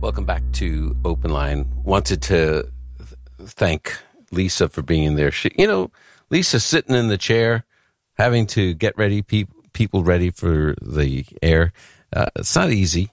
Welcome back to Open Line. Wanted to thank Lisa for being there. Lisa's sitting in the chair, having to get ready, people ready for the air. It's not easy.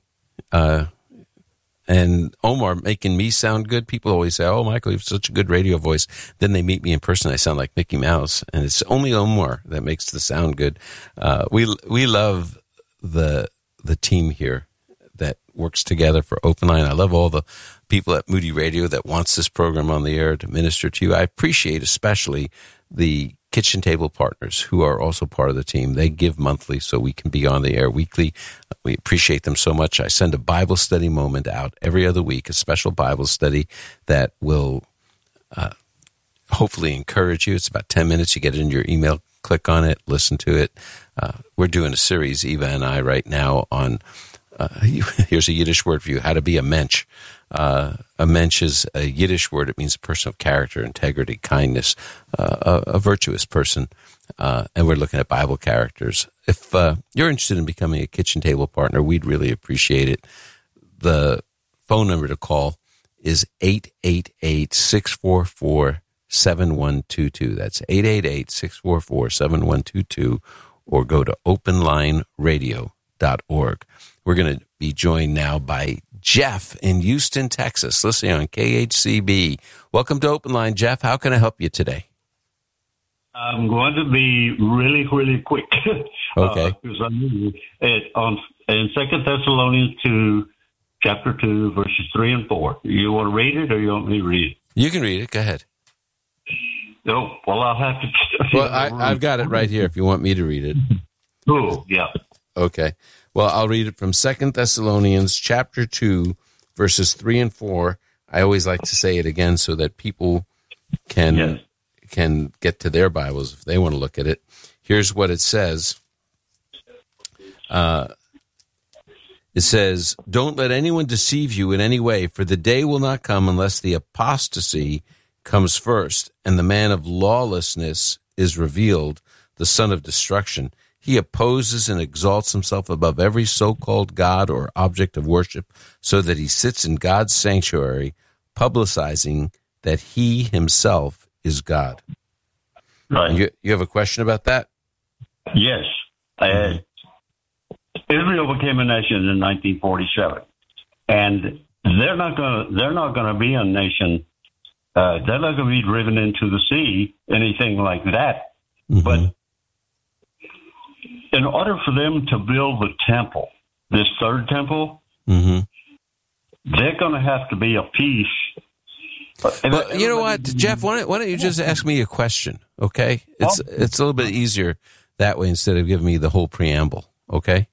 And Omar making me sound good. People always say, "Oh, Michael, you have such a good radio voice." Then they meet me in person, I sound like Mickey Mouse, and it's only Omar that makes the sound good. We love the team here that works together for Open Line. I love all the people at Moody Radio that wants this program on the air to minister to you. I appreciate especially the Kitchen Table Partners who are also part of the team. They give monthly so we can be on the air weekly. We appreciate them so much. I send a Bible study moment out every other week, a special Bible study that will hopefully encourage you. It's about 10 minutes. You get it in your email, click on it, listen to it. We're doing a series, Eva and I, right now on, here's a Yiddish word for you, how to be a mensch. A mensch is a Yiddish word. It means a person of character, integrity, kindness, a virtuous person. And we're looking at Bible characters. If you're interested in becoming a Kitchen Table Partner, we'd really appreciate it. The phone number to call is 888-644-7122. That's 888-644-7122, or go to openlineradio.org. We're going to be joined now by Jeff in Houston, Texas, listening on KHCB. Welcome to Open Line, Jeff. How can I help you today? I'm going to be really, really quick. Okay. Because in 2 Thessalonians 2, chapter 2, verses 3 and 4. You want to read it or you want me to read it? You can read it. Go ahead. No, well, I'll have to. Well, I've got it right here if you want me to read it. Cool, yeah. Okay. Well, I'll read it from 2 Thessalonians chapter 2, verses 3 and 4. I always like to say it again so that people can get to their Bibles if they want to look at it. Here's what it says. It says, "Don't let anyone deceive you in any way, for the day will not come unless the apostasy comes first, and the man of lawlessness is revealed, the son of destruction. He opposes and exalts himself above every so-called God or object of worship, so that he sits in God's sanctuary, publicizing that he himself is God." Right. You have a question about that? Yes. Israel became a nation in 1947, and they're not going to be a nation. They're not going to be driven into the sea, anything like that. Mm-hmm. But in order for them to build the temple, this third temple, Mm-hmm. they're going to have to be a piece. Well, you know what, Jeff? Why don't you just ask me a question? Okay, it's a little bit easier that way instead of giving me the whole preamble. Okay.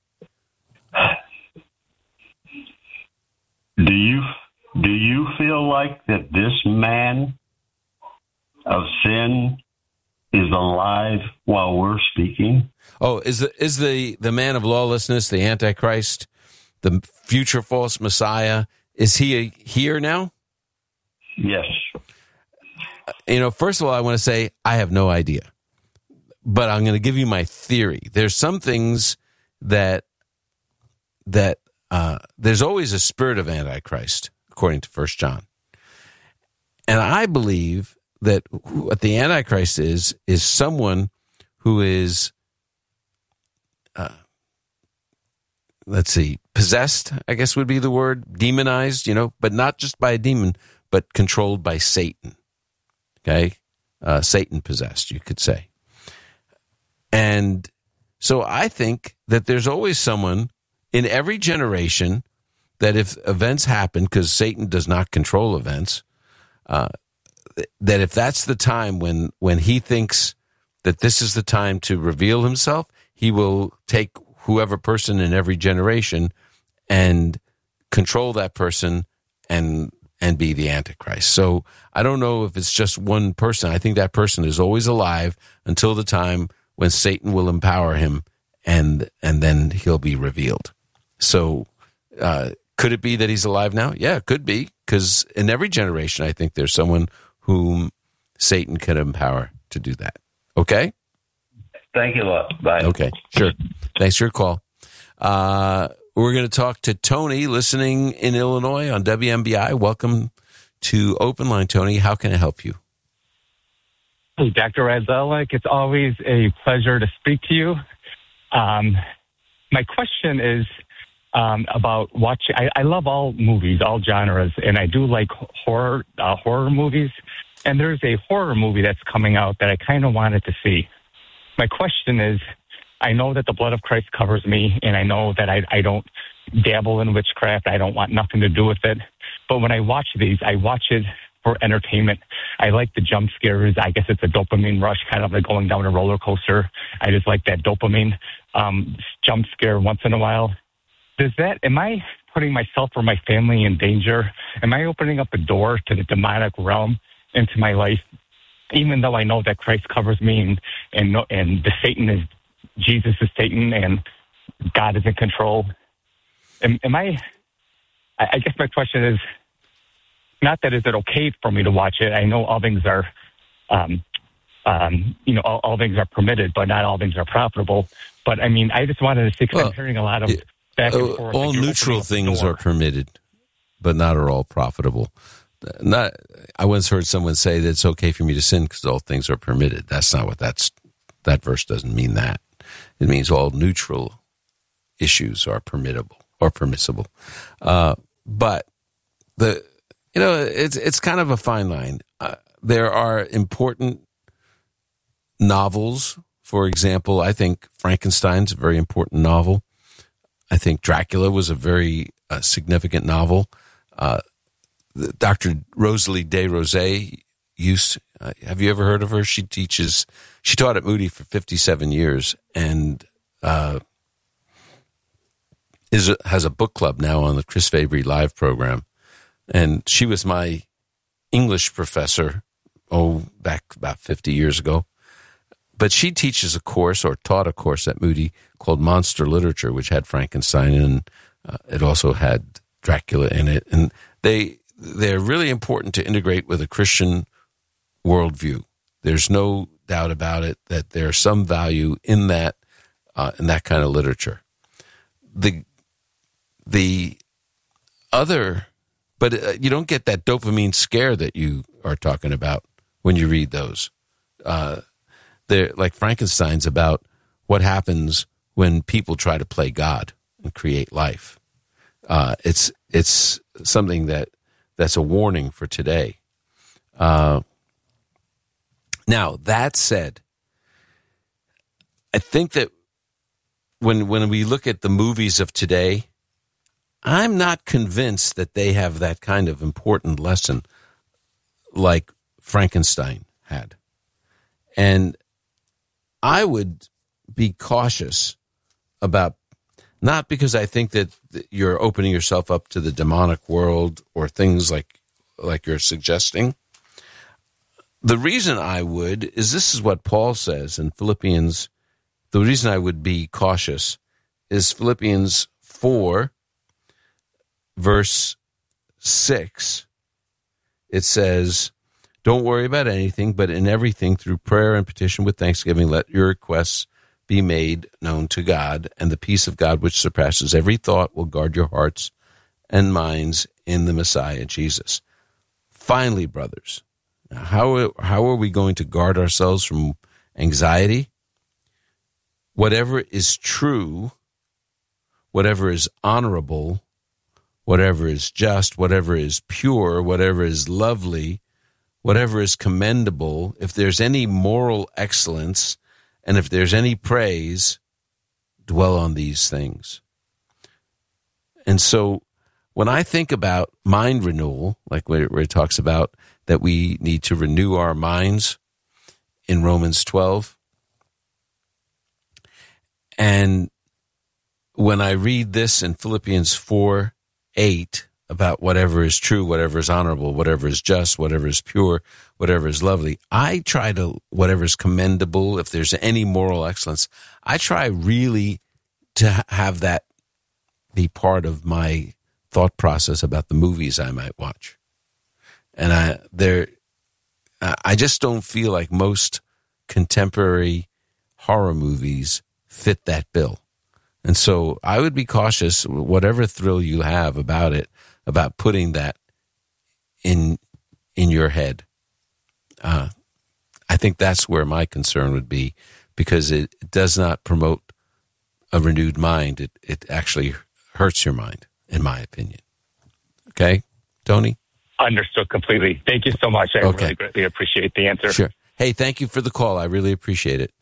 Do you feel like that this man of sin is alive while we're speaking? Oh, is the man of lawlessness, the Antichrist, the future false Messiah, is he here now? Yes. First of all, I want to say I have no idea, but I'm going to give you my theory. There's some things that there's always a spirit of Antichrist, according to 1 John. And I believe that what the Antichrist is someone who is, possessed, I guess would be the word, demonized, but not just by a demon, but controlled by Satan. Okay? Satan possessed, you could say. And so I think that there's always someone in every generation that if events happen, because Satan does not control events, that if that's the time when he thinks that this is the time to reveal himself, he will take whoever person in every generation and control that person and be the Antichrist. So I don't know if it's just one person. I think that person is always alive until the time when Satan will empower him and then he'll be revealed. So could it be that he's alive now? Yeah, it could be, because in every generation I think there's someone whom Satan can empower to do that. Okay? Thank you a lot. Bye. Okay, sure. Thanks for your call. we're going to talk to Tony, listening in Illinois on WMBI. Welcome to Open Line, Tony. How can I help you? Hey, Dr. Radziwiłł, it's always a pleasure to speak to you. My question is about watching. I love all movies, all genres, and I do like horror movies. And there's a horror movie that's coming out that I kind of wanted to see. My question is, I know that the blood of Christ covers me, and I know that I don't dabble in witchcraft. I don't want nothing to do with it. But when I watch these, I watch it for entertainment. I like the jump scares. I guess it's a dopamine rush, kind of like going down a roller coaster. I just like that dopamine jump scare once in a while. Am I putting myself or my family in danger? Am I opening up a door to the demonic realm into my life, even though I know that Christ covers me and Jesus is Satan and God is in control? I guess my question is not that is it okay for me to watch it. I know all things are, all things are permitted, but not all things are profitable. But I mean, I just wanted to see, because I'm hearing a lot of back and forth. All neutral things are permitted, but not are all profitable. I once heard someone say that it's okay for me to sin because all things are permitted. That's not what that verse doesn't mean that. It means all neutral issues are permittable or permissible. But it's kind of a fine line. There are important novels. For example, I think Frankenstein's a very important novel. I think Dracula was a very significant novel. Dr. Rosalie DesRosiers have you ever heard of her? She taught at Moody for 57 years and has a book club now on the Chris Fabry Live program. And she was my English professor, back about 50 years ago. But she teaches a course, or taught a course at Moody, called Monster Literature, which had Frankenstein, and it also had Dracula in it. And they're really important to integrate with a Christian worldview. There's no doubt about it that there's some value in that kind of literature. The other, but you don't get that dopamine scare that you are talking about when you read those. They're like Frankenstein's about what happens when people try to play God and create life. It's something that's a warning for today. Now, that said, I think that when we look at the movies of today, I'm not convinced that they have that kind of important lesson like Frankenstein had. And I would be cautious about, not because I think that you're opening yourself up to the demonic world or things like you're suggesting. The reason I would is, this is what Paul says in Philippians. The reason I would be cautious is Philippians 4, verse 6. It says, "Don't worry about anything, but in everything, through prayer and petition with thanksgiving, let your requests be made known to God, and the peace of God, which surpasses every thought, will guard your hearts and minds in the Messiah, Jesus." Finally, brothers, how are we going to guard ourselves from anxiety? Whatever is true, whatever is honorable, whatever is just, whatever is pure, whatever is lovely, whatever is commendable, if there's any moral excellence, and if there's any praise, dwell on these things. And so when I think about mind renewal, like where it talks about that we need to renew our minds in Romans 12, and when I read this in Philippians 4:8 about whatever is true, whatever is honorable, whatever is just, whatever is pure, whatever is lovely, I try to, whatever is commendable, if there's any moral excellence, I try really to have that be part of my thought process about the movies I might watch. And I just don't feel like most contemporary horror movies fit that bill. And so I would be cautious, whatever thrill you have about it, about putting that in your head. I think that's where my concern would be, because it does not promote a renewed mind. It actually hurts your mind, in my opinion. Okay, Tony? Understood completely. Thank you so much. I Okay. really greatly appreciate the answer. Sure. Hey, thank you for the call. I really appreciate it.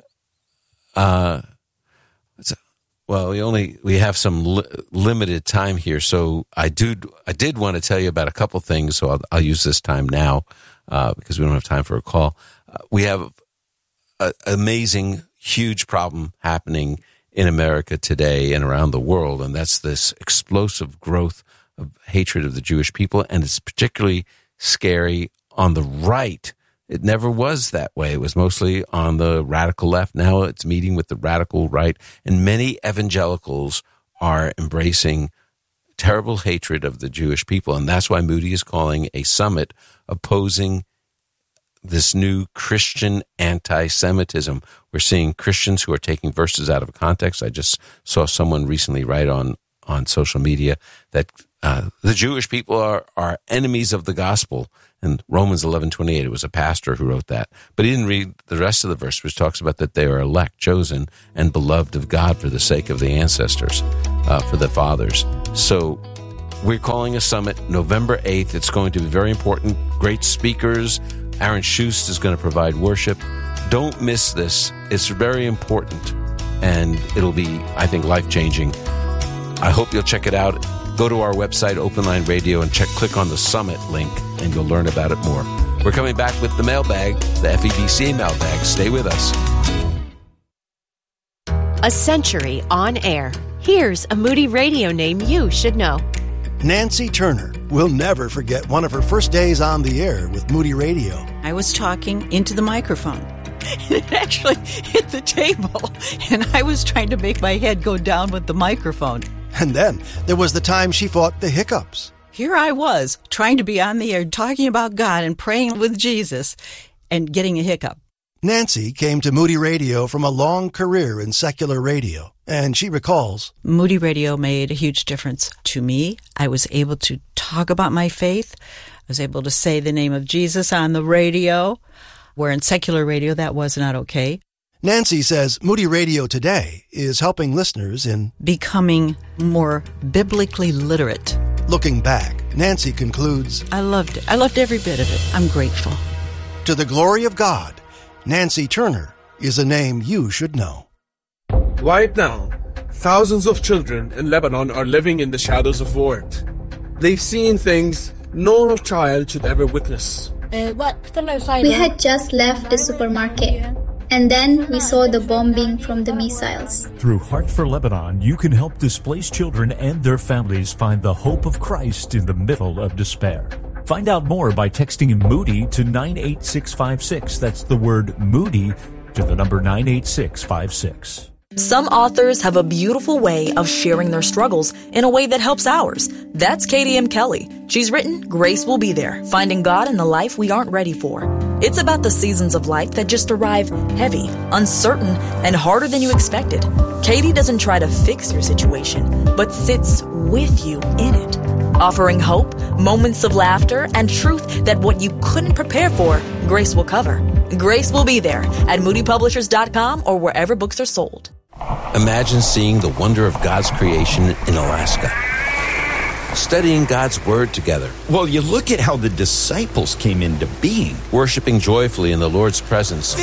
Well, we have some limited time here, so I did want to tell you about a couple things. So I'll use this time now because we don't have time for a call. We have an amazing, huge problem happening in America today and around the world, and that's this explosive growth of hatred of the Jewish people, and it's particularly scary on the right. It never was that way. It was mostly on the radical left. Now it's meeting with the radical right, and many evangelicals are embracing terrible hatred of the Jewish people, and that's why Moody is calling a summit opposing this new Christian anti-Semitism. We're seeing Christians who are taking verses out of context. I just saw someone recently write on social media that the Jewish people are enemies of the gospel. And Romans 11:28, it was a pastor who wrote that. But he didn't read the rest of the verse, which talks about that they are elect, chosen, and beloved of God for the sake of the ancestors, for the fathers. So we're calling a summit November 8th. It's going to be very important. Great speakers. Aaron Schust is going to provide worship. Don't miss this. It's very important, and it'll be, I think, life-changing. I hope you'll check it out. Go to our website, Open Line Radio, and click on the summit link, and you'll learn about it more. We're coming back with the mailbag, the FEBC mailbag. Stay with us. A century on air. Here's a Moody Radio name you should know. Nancy Turner will never forget one of her first days on the air with Moody Radio. I was talking into the microphone. It actually hit the table, and I was trying to make my head go down with the microphone. And then there was the time she fought the hiccups. Here I was, trying to be on the air, talking about God and praying with Jesus, and getting a hiccup. Nancy came to Moody Radio from a long career in secular radio, and she recalls, Moody Radio made a huge difference to me. I was able to talk about my faith. I was able to say the name of Jesus on the radio, where in secular radio that was not okay. Nancy says Moody Radio today is helping listeners in becoming more biblically literate. Looking back, Nancy concludes, I loved it. I loved every bit of it. I'm grateful. To the glory of God, Nancy Turner is a name you should know. Right now, thousands of children in Lebanon are living in the shadows of war. They've seen things no child should ever witness. We had just left the supermarket, and then we saw the bombing from the missiles. Through Heart for Lebanon, you can help displaced children and their families find the hope of Christ in the middle of despair. Find out more by texting Moody to 98656. That's the word Moody to the number 98656. Some authors have a beautiful way of sharing their struggles in a way that helps ours. That's Katie M. Kelly. She's written Grace Will Be There, Finding God in the Life We Aren't Ready For. It's about the seasons of life that just arrive heavy, uncertain, and harder than you expected. Katie doesn't try to fix your situation, but sits with you in it, offering hope, moments of laughter, and truth that what you couldn't prepare for, Grace will cover. Grace Will Be There at moodypublishers.com or wherever books are sold. Imagine seeing the wonder of God's creation in Alaska. Studying God's Word together. Well, you look at how the disciples came into being. Worshiping joyfully in the Lord's presence.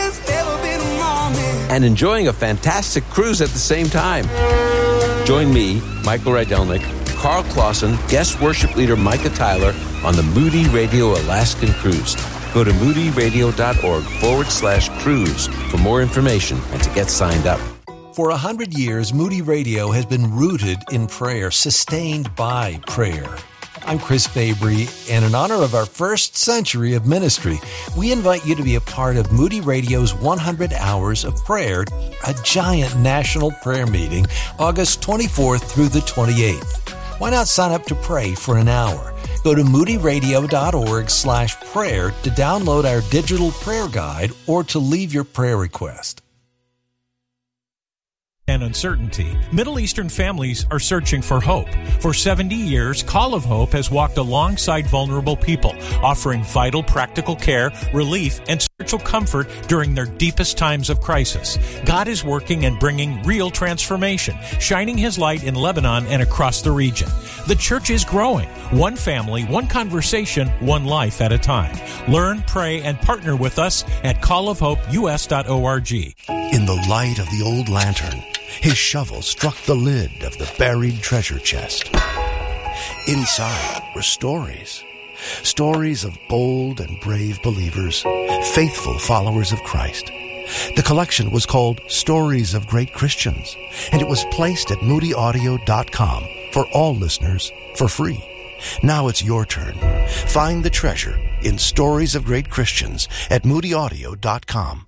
And enjoying a fantastic cruise at the same time. Join me, Michael Rydelnik, Carl Clausen, guest worship leader Micah Tyler on the Moody Radio Alaskan Cruise. Go to moodyradio.org/cruise for more information and to get signed up. For 100 years, Moody Radio has been rooted in prayer, sustained by prayer. I'm Chris Fabry, and in honor of our first century of ministry, we invite you to be a part of Moody Radio's 100 Hours of Prayer, a giant national prayer meeting, August 24th through the 28th. Why not sign up to pray for an hour? Go to moodyradio.org/prayer to download our digital prayer guide or to leave your prayer request. and uncertainty, Middle Eastern families are searching for hope. For 70 years, Call of Hope has walked alongside vulnerable people, offering vital practical care, relief, and spiritual comfort during their deepest times of crisis. God is working and bringing real transformation, shining His light in Lebanon and across the region. The church is growing, one family, one conversation, one life at a time. Learn, pray, and partner with us at callofhopeus.org. In the light of the old lantern, his shovel struck the lid of the buried treasure chest. Inside were stories. Stories of bold and brave believers, faithful followers of Christ. The collection was called Stories of Great Christians, and it was placed at moodyaudio.com for all listeners for free. Now it's your turn. Find the treasure in Stories of Great Christians at moodyaudio.com.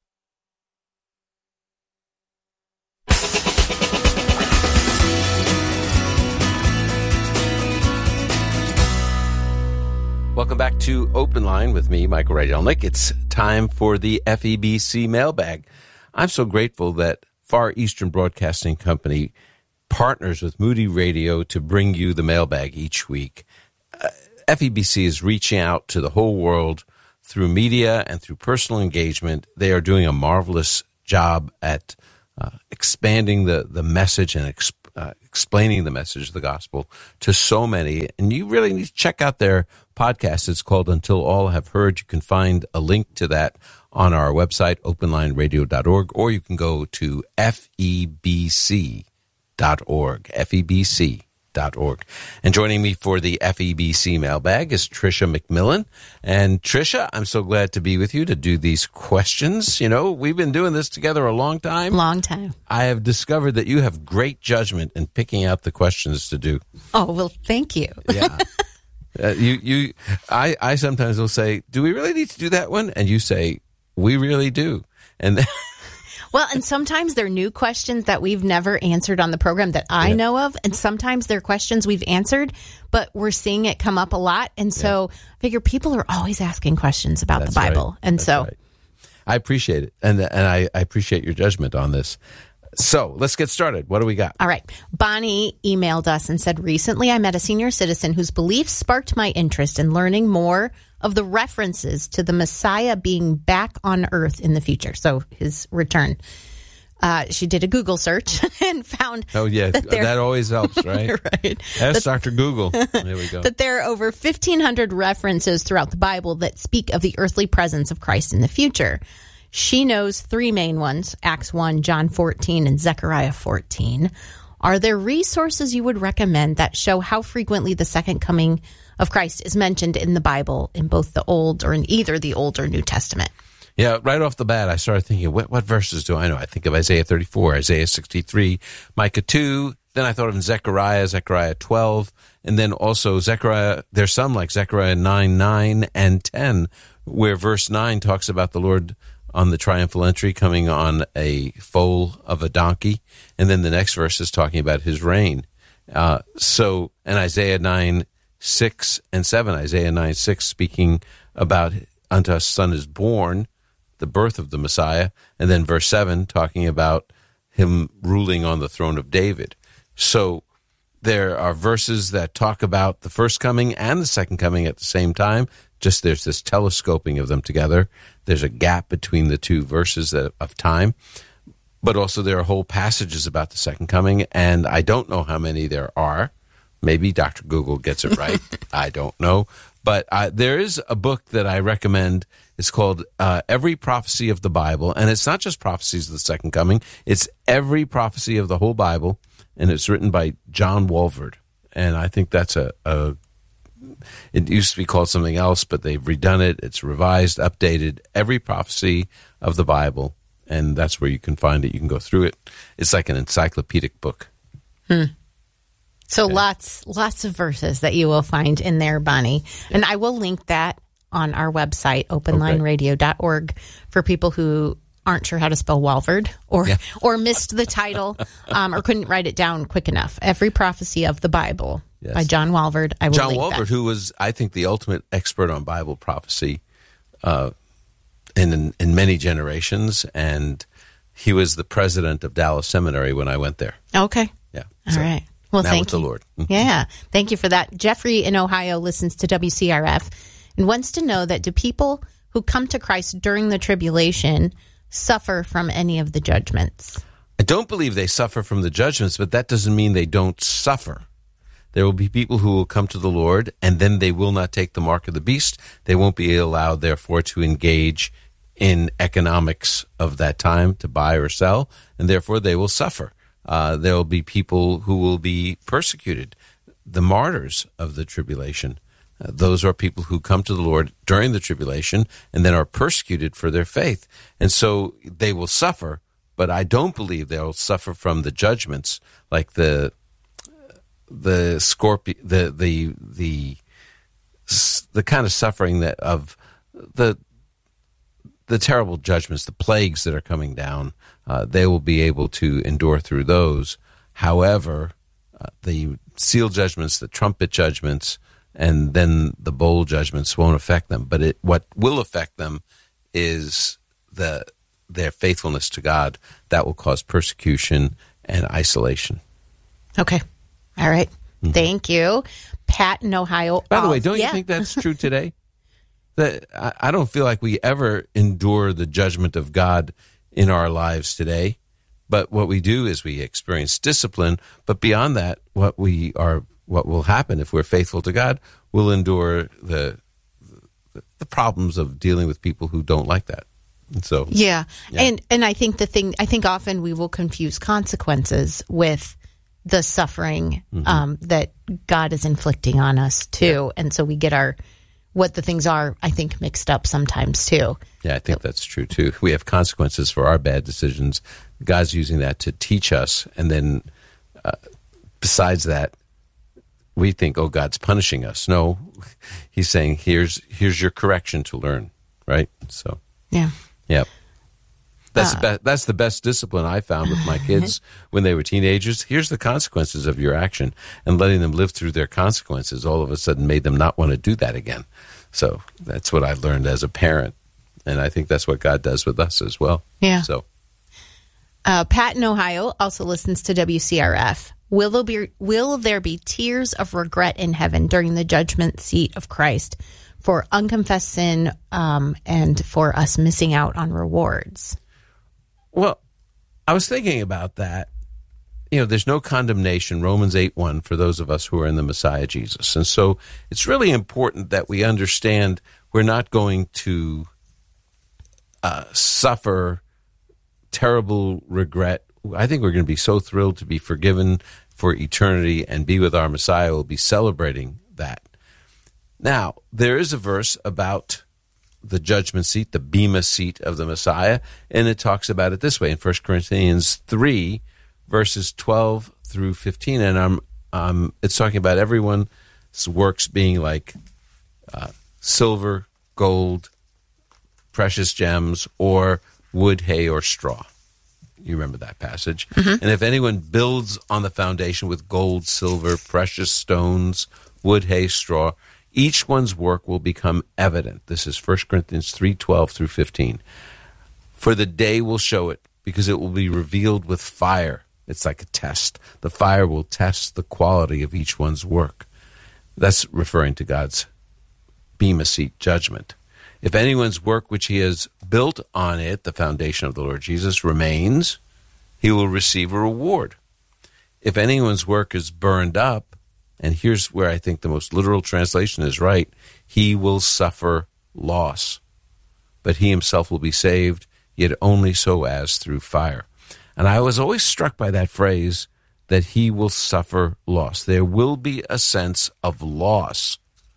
Welcome back to Open Line with me, Michael Rydelnik. It's time for the FEBC mailbag. I'm so grateful that Far Eastern Broadcasting Company partners with Moody Radio to bring you the mailbag each week. FEBC is reaching out to the whole world through media and through personal engagement. They are doing a marvelous job at expanding the message and explaining the message of the gospel to so many. And you really need to check out their podcast. It's called Until All Have Heard. You can find a link to that on our website, openlineradio.org, or you can go to FEBC.org, FEBC.org. And joining me for the FEBC mailbag is Tricia McMillan. And Tricia, I'm so glad to be with you to do these questions. You know, we've been doing this together a long time. Long time. I have discovered that you have great judgment in picking out the questions to do. Oh, well, thank you. Yeah. I sometimes will say, do we really need to do that one? And you say, we really do. And then well, and sometimes they're new questions that we've never answered on the program that I know of. And sometimes they're questions we've answered, but we're seeing it come up a lot. And so I figure people are always asking questions about the Bible. Right. And so I appreciate it. And I appreciate your judgment on this. So let's get started. What do we got? All right. Bonnie emailed us and said, recently I met a senior citizen whose beliefs sparked my interest in learning more of the references to the Messiah being back on earth in the future. So his return. She did a Google search and found that always helps, right? Right. Ask Dr. Google. There we go. That there are over 1,500 references throughout the Bible that speak of the earthly presence of Christ in the future. She knows three main ones, Acts 1, John 14, and Zechariah 14. Are there resources you would recommend that show how frequently the second coming of Christ is mentioned in the Bible in both the Old or in either the Old or New Testament? Yeah, right off the bat, I started thinking, what verses do I know? I think of Isaiah 34, Isaiah 63, Micah 2. Then I thought of Zechariah 12. And then also Zechariah, there's some like Zechariah 9 and 10, where verse 9 talks about the Lord on the triumphal entry coming on a foal of a donkey. And then the next verse is talking about his reign. And Isaiah 9, 6 and 7, Isaiah 9, 6, speaking about unto us a son is born, the birth of the Messiah. And then verse 7, talking about him ruling on the throne of David. So there are verses that talk about the first coming and the second coming at the same time. Just there's this telescoping of them together. There's a gap between the two verses of time. But also there are whole passages about the second coming, and I don't know how many there are. Maybe Dr. Google gets it right. I don't know. But there is a book that I recommend. It's called Every Prophecy of the Bible, and it's not just prophecies of the second coming. It's every prophecy of the whole Bible, and it's written by John Walvoord. And I think that's it used to be called something else, but they've redone it. It's revised, updated, every prophecy of the Bible, and that's where you can find it. You can go through it. It's like an encyclopedic book. So lots of verses that you will find in there, Bonnie. Yeah. And I will link that on our website, openlineradio.org, for people who aren't sure how to spell Walvoord or missed the title or couldn't write it down quick enough. Every Prophecy of the Bible by John Walvoord. I will John link Walvoord, that. who was, I think, the ultimate expert on Bible prophecy in many generations, and He was the president of Dallas Seminary when I went there. Okay. Yeah. All right. Well, now thank with you. the Lord. Yeah. Thank you for that. Jeffrey in Ohio listens to WCRF and wants to know that do people who come to Christ during the tribulation suffer from any of the judgments? I don't believe they suffer from the judgments, but that doesn't mean they don't suffer. There will be people who will come to the Lord, and then they will not take the mark of the beast. They won't be allowed, therefore, to engage in economics of that time to buy or sell, and therefore they will suffer. There will be people who will be persecuted, the martyrs of the tribulation. Those are people who come to the Lord during the tribulation and then are persecuted for their faith. And so they will suffer, but I don't believe they'll suffer from the judgments like the scorpion, the kind of suffering that of the terrible judgments, the plagues that are coming down. They will be able to endure through those. However, the seal judgments, the trumpet judgments, and then the bowl judgments won't affect them. But what will affect them is their faithfulness to God. That will cause persecution and isolation. Okay. All right. Mm-hmm. Thank you. Pat in Ohio. By the way, don't you think that's true today? That I don't feel like we ever endure the judgment of God in our lives today. But what we do is we experience discipline. But beyond that, what will happen if we're faithful to God, we'll endure the problems of dealing with people who don't like that. And so, yeah. And I think I think often we will confuse consequences with the suffering that God is inflicting on us too. And so we get what the things are, I think, mixed up sometimes too. Yeah, I think that's true too. We have consequences for our bad decisions. God's using that to teach us. And then besides that, we think, oh, God's punishing us. No, he's saying, here's your correction to learn, right? So, yeah. That's the best discipline I found with my kids when they were teenagers. Here's the consequences of your action, and letting them live through their consequences all of a sudden made them not want to do that again. So that's what I learned as a parent, and I think that's what God does with us as well. Yeah. So, Pat in Ohio also listens to WCRF. Will there be tears of regret in heaven during the judgment seat of Christ for unconfessed sin and for us missing out on rewards? Well, I was thinking about that. There's no condemnation, Romans 8:1, for those of us who are in the Messiah Jesus. And so it's really important that we understand we're not going to suffer terrible regret. I think we're going to be so thrilled to be forgiven for eternity and be with our Messiah. We'll be celebrating that. Now, there is a verse about the judgment seat, the bema seat of the Messiah, and it talks about it this way in 1 Corinthians 3, verses 12 through 15, and it's talking about everyone's works being like silver, gold, precious gems, or wood, hay, or straw. You remember that passage. Mm-hmm. And if anyone builds on the foundation with gold, silver, precious stones, wood, hay, straw, each one's work will become evident. This is 1 Corinthians 3:12 through 15. For the day will show it, because it will be revealed with fire. It's like a test. The fire will test the quality of each one's work. That's referring to God's bema seat judgment. If anyone's work which he has built on it, the foundation of the Lord Jesus, remains, he will receive a reward. If anyone's work is burned up, and here's where I think the most literal translation is right, he will suffer loss. But he himself will be saved, yet only so as through fire. And I was always struck by that phrase, that he will suffer loss. There will be a sense of loss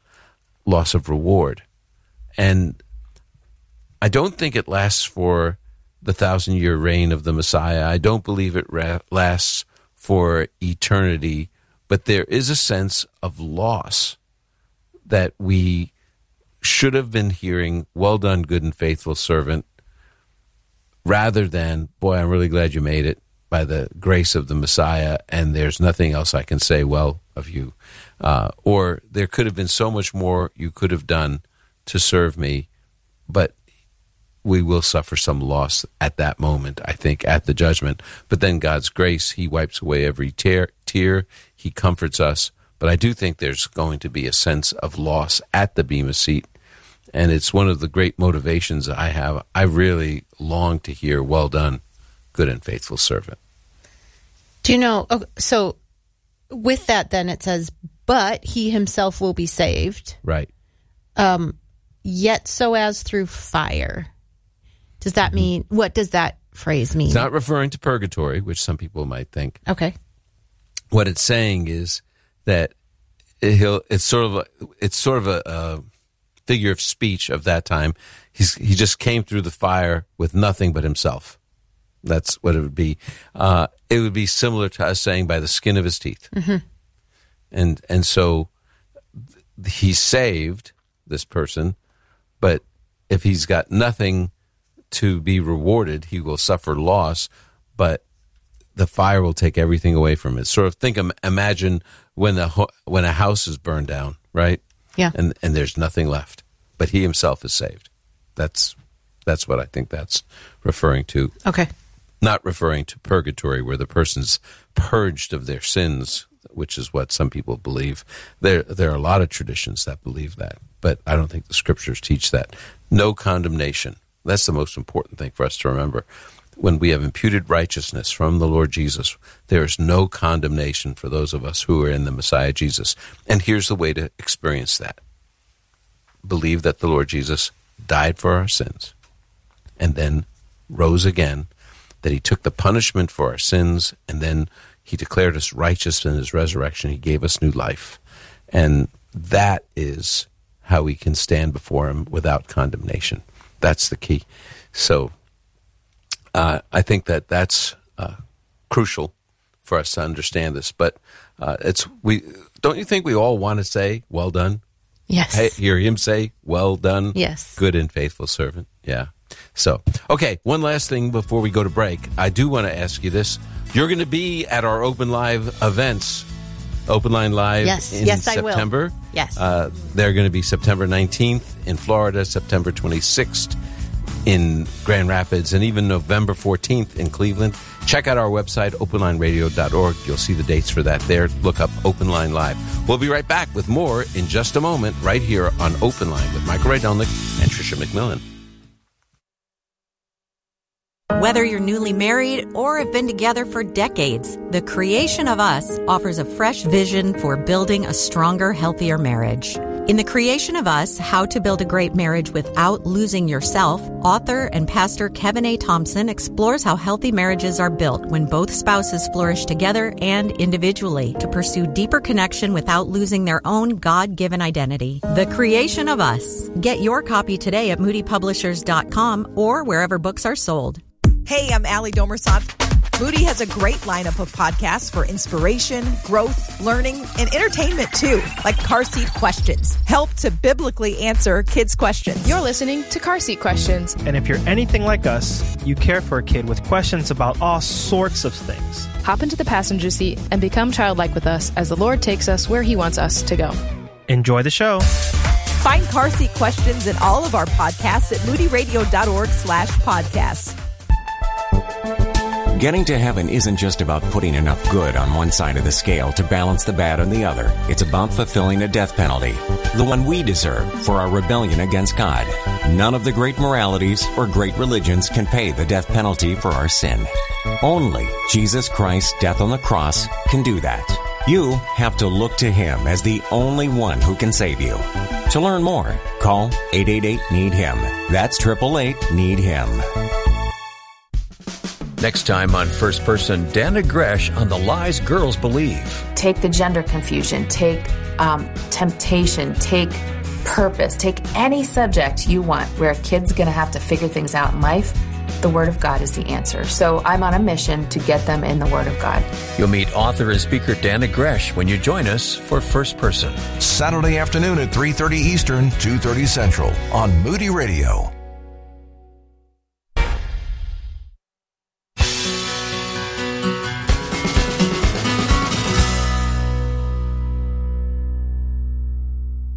of reward. And I don't think it lasts for the 1,000-year reign of the Messiah. I don't believe it lasts for eternity. But there is a sense of loss that we should have been hearing, well done, good and faithful servant, rather than, boy, I'm really glad you made it by the grace of the Messiah, and there's nothing else I can say well of you. Or there could have been so much more you could have done to serve me, but we will suffer some loss at that moment, I think, at the judgment. But then God's grace, he wipes away every tear, he comforts us. But I do think there's going to be a sense of loss at the Bema seat. And it's one of the great motivations I have. I really long to hear, well done, good and faithful servant. Do you know, so with that then it says, but he himself will be saved. Right. Yet so as through fire. Does that mean, what does that phrase mean? It's not referring to purgatory, which some people might think. Okay. What it's saying is that it's sort of a figure of speech of that time. He just came through the fire with nothing but himself. That's what it would be. It would be similar to us saying by the skin of his teeth. Mm-hmm. And so he's saved, this person, but if he's got nothing to be rewarded, he will suffer loss, but the fire will take everything away from it. Sort of imagine when a house is burned down, right? Yeah. And there's nothing left, but he himself is saved. That's what I think that's referring to. Okay. Not referring to purgatory, where the person's purged of their sins, which is what some people believe. There are a lot of traditions that believe that, but I don't think the scriptures teach that. No condemnation. That's the most important thing for us to remember. When we have imputed righteousness from the Lord Jesus, there is no condemnation for those of us who are in the Messiah Jesus. And here's the way to experience that. Believe that the Lord Jesus died for our sins and then rose again, that he took the punishment for our sins, and then he declared us righteous in his resurrection. He gave us new life. And that is how we can stand before him without condemnation. That's the key. So I think that's crucial for us to understand this. But don't you think we all want to say, well done? Yes. Hear him say, well done, yes, good and faithful servant. Yeah. So, okay, one last thing before we go to break. I do want to ask you this. You're going to be at our Open Live events, Open Line Live in September. I will. Yes. They're going to be September 19th in Florida, September 26th in Grand Rapids, and even November 14th in Cleveland. Check out our website, openlineradio.org. You'll see the dates for that there. Look up Open Line Live. We'll be right back with more in just a moment, right here on Open Line with Michael Rydelnik and Tricia McMillan. Whether you're newly married or have been together for decades, The Creation of Us offers a fresh vision for building a stronger, healthier marriage. In The Creation of Us, How to Build a Great Marriage Without Losing Yourself, author and pastor Kevin A. Thompson explores how healthy marriages are built when both spouses flourish together and individually to pursue deeper connection without losing their own God-given identity. The Creation of Us. Get your copy today at moodypublishers.com or wherever books are sold. Hey, I'm Allie Domersant. Moody has a great lineup of podcasts for inspiration, growth, learning, and entertainment too, like Car Seat Questions. Help to biblically answer kids' questions. You're listening to Car Seat Questions. And if you're anything like us, you care for a kid with questions about all sorts of things. Hop into the passenger seat and become childlike with us as the Lord takes us where he wants us to go. Enjoy the show. Find Car Seat Questions and all of our podcasts at moodyradio.org/podcasts. Getting to heaven isn't just about putting enough good on one side of the scale to balance the bad on the other. It's about fulfilling a death penalty, the one we deserve for our rebellion against God. None of the great moralities or great religions can pay the death penalty for our sin. Only Jesus Christ's death on the cross can do that. You have to look to him as the only one who can save you. To learn more, call 888-NEED-HIM. That's 888-NEED-HIM. Next time on First Person, Dana Gresh on the lies girls believe. Take the gender confusion, take temptation, take purpose, take any subject you want where a kid's going to have to figure things out in life. The Word of God is the answer. So I'm on a mission to get them in the Word of God. You'll meet author and speaker Dana Gresh when you join us for First Person. Saturday afternoon at 3:30 Eastern, 2:30 Central on Moody Radio.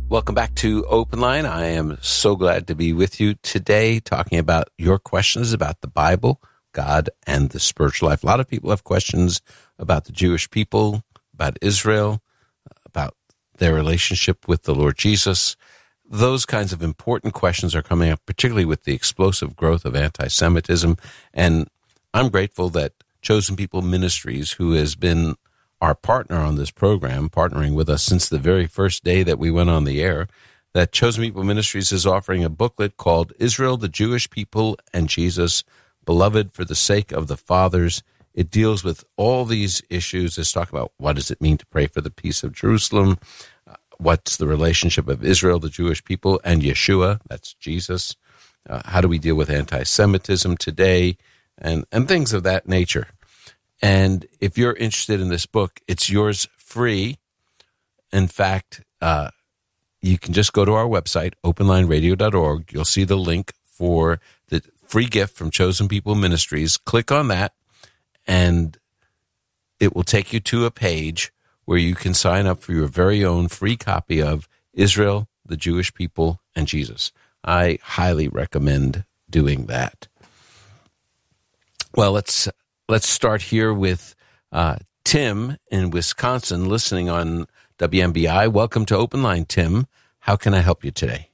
Welcome back to Open Line. I am so glad to be with you today talking about your questions about the Bible, God, and the spiritual life. A lot of people have questions about the Jewish people, about Israel, about their relationship with the Lord Jesus. Those kinds of important questions are coming up, particularly with the explosive growth of anti-Semitism. And I'm grateful that Chosen People Ministries, who has been our partner on this program, partnering with us since the very first day that we went on the air, that Chosen People Ministries is offering a booklet called Israel, the Jewish People, and Jesus, Beloved for the Sake of the Fathers. It deals with all these issues. It's talking about what does it mean to pray for the peace of Jerusalem, what's the relationship of Israel, the Jewish people, and Yeshua, that's Jesus. How do we deal with anti-Semitism today, and things of that nature. And if you're interested in this book, it's yours free. In fact, you can just go to our website, openlineradio.org. You'll see the link for the free gift from Chosen People Ministries. Click on that, and it will take you to a page where you can sign up for your very own free copy of Israel, the Jewish People, and Jesus. I highly recommend doing that. Well, let's start here with Tim in Wisconsin, listening on WMBI. Welcome to Open Line, Tim. How can I help you today?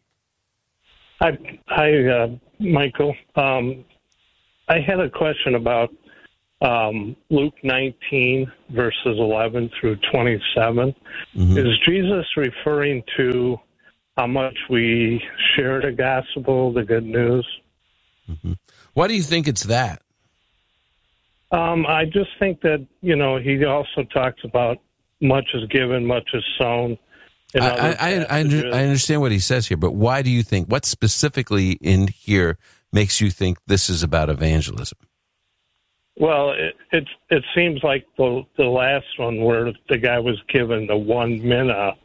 Hi, Michael. I had a question about Luke 19, verses 11 through 27. Mm-hmm. Is Jesus referring to how much we share the gospel, the good news? Mm-hmm. Why do you think it's that? I just think that, he also talks about much is given, much is sown. I understand what he says here, but why do you think, what specifically in here makes you think this is about evangelism? Well, it seems like the last one where the guy was given the 1 mina,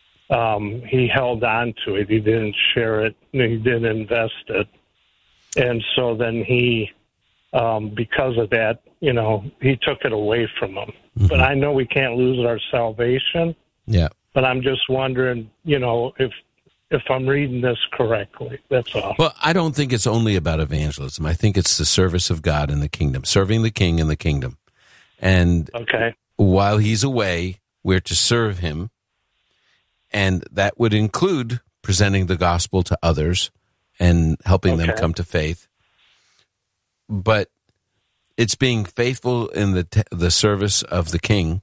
he held on to it. He didn't share it. He didn't invest it. And so then he, because of that, he took it away from him. Mm-hmm. But I know we can't lose our salvation. Yeah. But I'm just wondering, if I'm reading this correctly. That's all. Well, I don't think it's only about evangelism. I think it's the service of God in the kingdom, serving the king in the kingdom. And while he's away, we're to serve him. And that would include presenting the gospel to others and helping them come to faith. But it's being faithful in the service of the king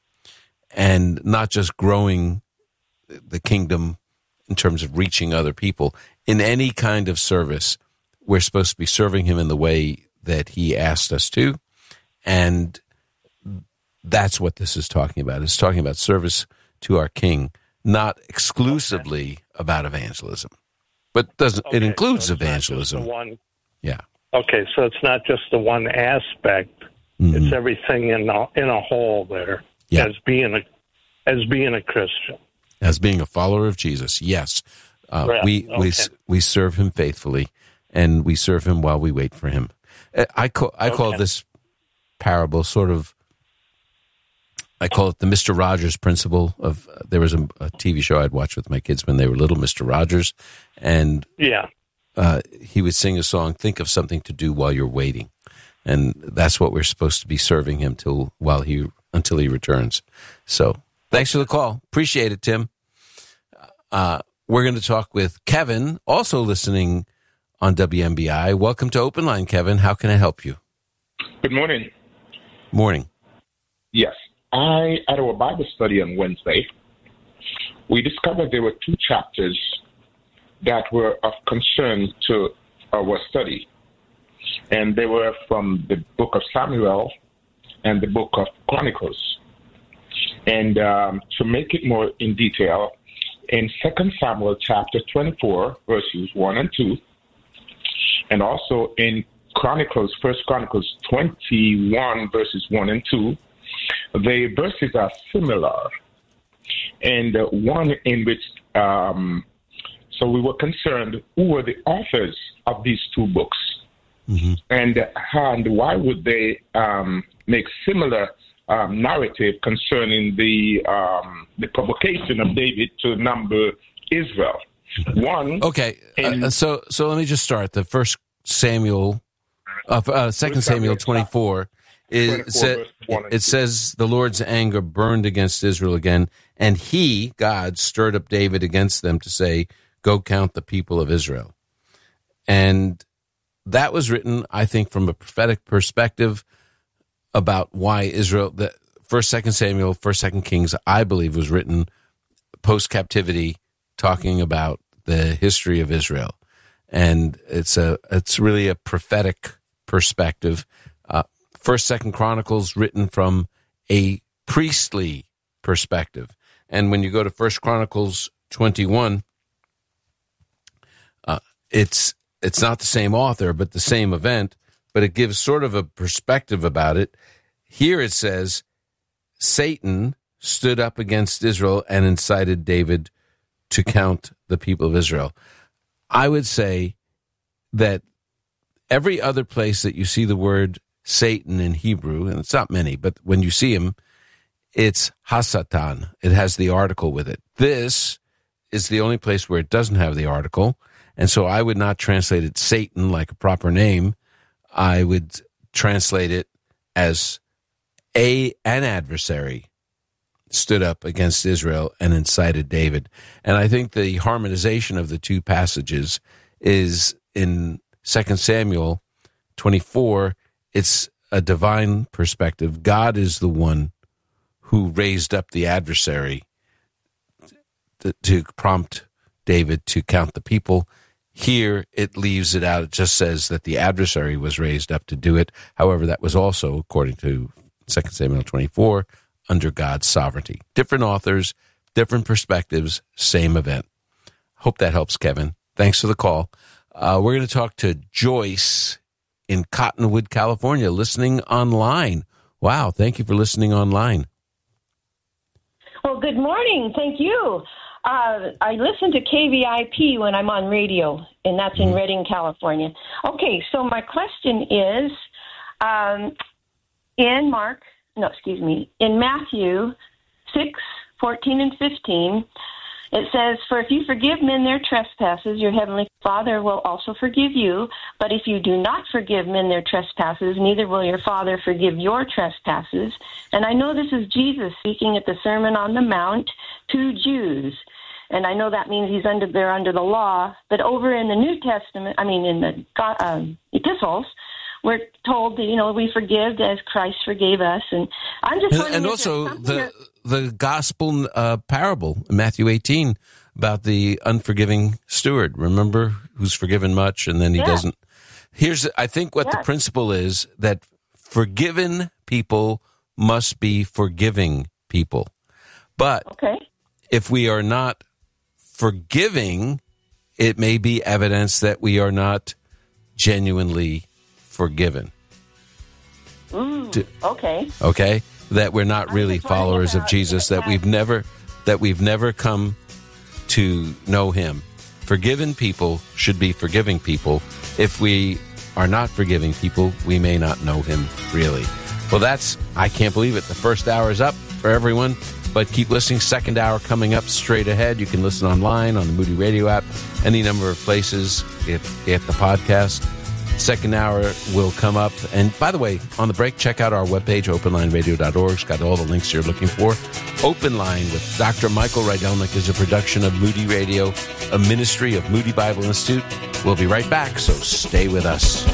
and not just growing the kingdom in terms of reaching other people. In any kind of service, we're supposed to be serving him in the way that he asked us to. And that's what this is talking about. It's talking about service to our king, not exclusively about evangelism. But it includes evangelism. Yeah. Okay, so it's not just the one aspect; it's everything in a whole there. Yeah. As being a Christian, as being a follower of Jesus. Yes, we serve him faithfully, and we serve him while we wait for him. I call this parable sort of. I call it the Mr. Rogers principle of. There was a TV show I'd watch with my kids when they were little, Mr. Rogers, and he would sing a song, think of something to do while you're waiting. And that's what we're supposed to be serving him until he returns. So thanks for the call. Appreciate it, Tim. We're going to talk with Kevin, also listening on WMBI. Welcome to Open Line, Kevin. How can I help you? Good morning. Morning. Yes. At our Bible study on Wednesday, we discovered there were 2 chapters that were of concern to our study. And they were from the book of Samuel and the book of Chronicles. And to make it more in detail, in 2 Samuel chapter 24, verses 1 and 2, and also in Chronicles, 1 Chronicles 21, verses 1 and 2, the verses are similar. And one in which, so we were concerned who were the authors of these 2 books. Mm-hmm. And why would they make similar narrative concerning the provocation of David to number Israel. One. Okay, so let me just start. The First Samuel, 2 Samuel 24 it says the Lord's anger burned against Israel again, and He, God, stirred up David against them to say, "Go count the people of Israel." And that was written, I think, from a prophetic perspective about why Israel. The 1st, 2 Samuel, 1st, 2 Kings, I believe, was written post captivity, talking about the history of Israel, and it's really a prophetic perspective. 1st, 2nd Chronicles written from a priestly perspective, and when you go to 1st Chronicles 21, it's not the same author but the same event, but it gives sort of a perspective about it. Here it says Satan stood up against Israel and incited David to count the people of Israel. I would say that every other place that you see the word Satan in Hebrew, and it's not many, but when you see him, it's Hasatan. It has the article with it. This is the only place where it doesn't have the article, and so I would not translate it Satan like a proper name. I would translate it as an adversary stood up against Israel and incited David. And I think the harmonization of the two passages is in 2 Samuel 24. It's a divine perspective. God is the one who raised up the adversary to prompt David to count the people. Here, it leaves it out. It just says that the adversary was raised up to do it. However, that was also, according to 2 Samuel 24, under God's sovereignty. Different authors, different perspectives, same event. Hope that helps, Kevin. Thanks for the call. We're going to talk to Joyce in Cottonwood, California, listening online. Wow, thank you for listening online. Well, good morning. Thank you. I listen to KVIP when I'm on radio, and that's in Redding, California. Okay, so my question is, in Matthew 6:14 and 15, it says, "For if you forgive men their trespasses, your heavenly Father will also forgive you. But if you do not forgive men their trespasses, neither will your Father forgive your trespasses." And I know this is Jesus speaking at the Sermon on the Mount to Jews. And I know that means they're under the law. But over in the New Testament, in the epistles, we're told that, we forgive as Christ forgave us. And I'm just wondering... And also the gospel parable, Matthew 18, about the unforgiving steward. Remember, who's forgiven much and then he doesn't. I think what the principle is, that forgiven people must be forgiving people. But if we are not forgiving, it may be evidence that we are not genuinely forgiven. Okay, that we're not really followers of Jesus, that we've never come to know him. Forgiven people should be forgiving people. If we are not forgiving people, we may not know him really. Well, I can't believe it. The first hour is up for everyone, but keep listening. Second hour coming up straight ahead. You can listen online on the Moody Radio app, any number of places. Get the podcast. Second hour will come up. And by the way, on the break, check out our webpage, openlineradio.org. It's got all the links you're looking for. Open Line with Dr. Michael Rydelnik is a production of Moody Radio, a ministry of Moody Bible Institute. We'll be right back, so stay with us.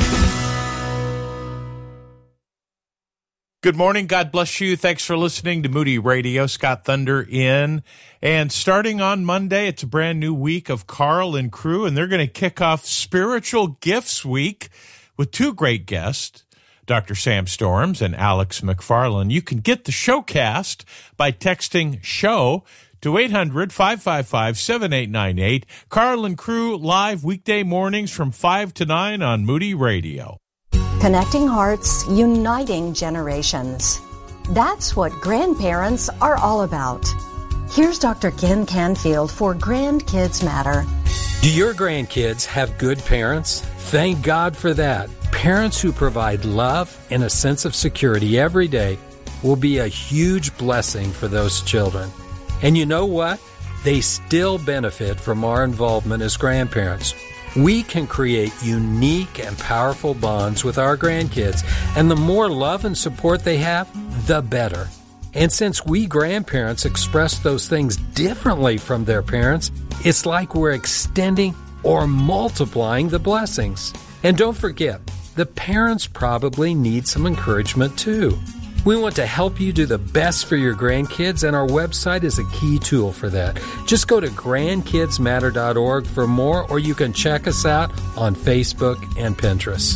Good morning. God bless you. Thanks for listening to Moody Radio. Scott Thunder in. And starting on Monday, it's a brand new week of Carl and crew, and they're going to kick off Spiritual Gifts Week with two great guests, Dr. Sam Storms and Alex McFarland. You can get the showcast by texting SHOW to 800-555-7898. Carl and crew live weekday mornings from 5 to 9 on Moody Radio. Connecting hearts, uniting generations. That's what grandparents are all about. Here's Dr. Ken Canfield for Grandkids Matter. Do your grandkids have good parents? Thank God for that. Parents who provide love and a sense of security every day will be a huge blessing for those children. And you know what? they still benefit from our involvement as grandparents. We can create unique and powerful bonds with our grandkids, and the more love and support they have, the better. And since we grandparents express those things differently from their parents, it's like we're extending or multiplying the blessings. And don't forget, the parents probably need some encouragement too. We want to help you do the best for your grandkids, and our website is a key tool for that. Just go to grandkidsmatter.org for more, or you can check us out on Facebook and Pinterest.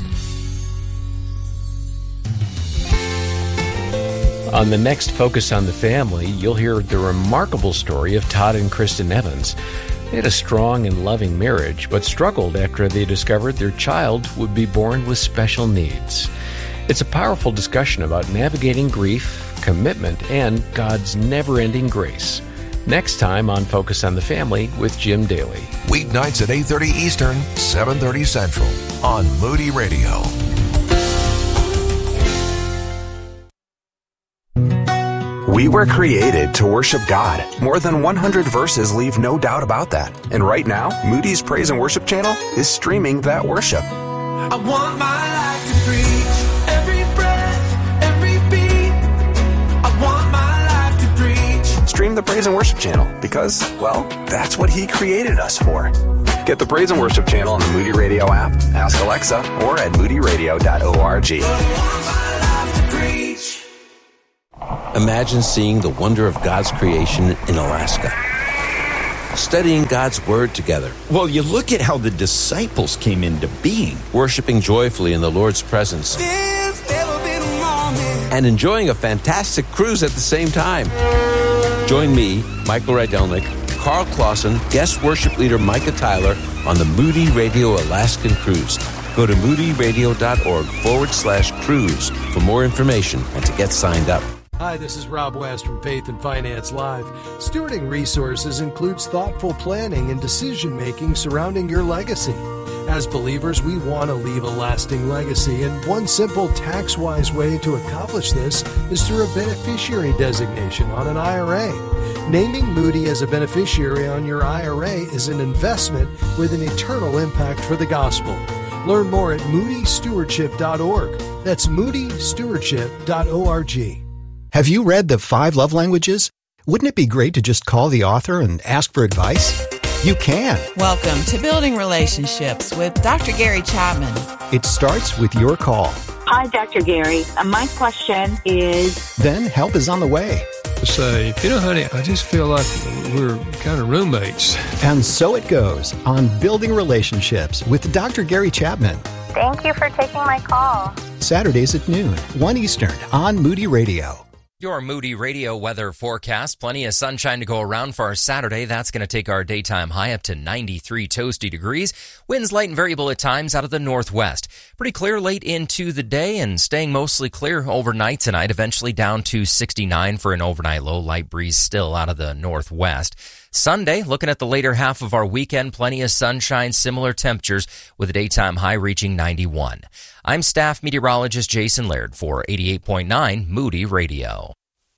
On the next Focus on the Family, you'll hear the remarkable story of Todd and Kristen Evans. They had a strong and loving marriage, but struggled after they discovered their child would be born with special needs. It's a powerful discussion about navigating grief, commitment, and God's never-ending grace. Next time on Focus on the Family with Jim Daly. Weeknights at 8:30 Eastern, 7:30 Central on Moody Radio. We were created to worship God. More than 100 verses leave no doubt about that. And right now, Moody's Praise and Worship channel is streaming that worship. I want my life to preach every breath, every beat. I want my life to preach. Stream the Praise and Worship channel because, well, that's what He created us for. Get the Praise and Worship channel on the Moody Radio app, ask Alexa, or at moodyradio.org. Imagine seeing the wonder of God's creation in Alaska. Studying God's Word together. Well, you look at how the disciples came into being. Worshiping joyfully in the Lord's presence. And enjoying a fantastic cruise at the same time. Join me, Michael Rydelnik, Carl Clausen, guest worship leader Micah Tyler on the Moody Radio Alaskan Cruise. Go to moodyradio.org/cruise for more information and to get signed up. Hi, this is Rob West from Faith and Finance Live. Stewarding resources includes thoughtful planning and decision-making surrounding your legacy. As believers, we want to leave a lasting legacy, and one simple tax-wise way to accomplish this is through a beneficiary designation on an IRA. Naming Moody as a beneficiary on your IRA is an investment with an eternal impact for the gospel. Learn more at moodystewardship.org. That's moodystewardship.org. Have you read The 5 Love Languages? Wouldn't it be great to just call the author and ask for advice? You can. Welcome to Building Relationships with Dr. Gary Chapman. It starts with your call. Hi, Dr. Gary. My question is... Then help is on the way. Say, honey, I just feel like we're kind of roommates. And so it goes on Building Relationships with Dr. Gary Chapman. Thank you for taking my call. Saturdays at noon, 1 Eastern on Moody Radio. Your Moody Radio weather forecast. Plenty of sunshine to go around for our Saturday. That's going to take our daytime high up to 93 toasty degrees. Winds light and variable at times out of the northwest. Pretty clear late into the day and staying mostly clear overnight tonight. Eventually down to 69 for an overnight low. Light breeze still out of the northwest. Sunday, looking at the later half of our weekend, plenty of sunshine, similar temperatures with a daytime high reaching 91. I'm staff meteorologist Jason Laird for 88.9 Moody Radio.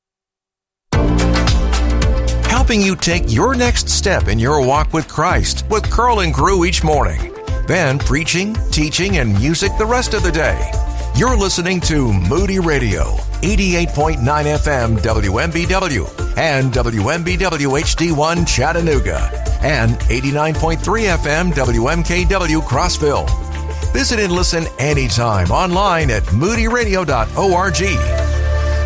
Helping you take your next step in your walk with Christ with Carl and Crew each morning. Then preaching, teaching, and music the rest of the day. You're listening to Moody Radio, 88.9 FM WMBW and WMBW HD1 Chattanooga and 89.3 FM WMKW Crossville. Visit and listen anytime online at moodyradio.org.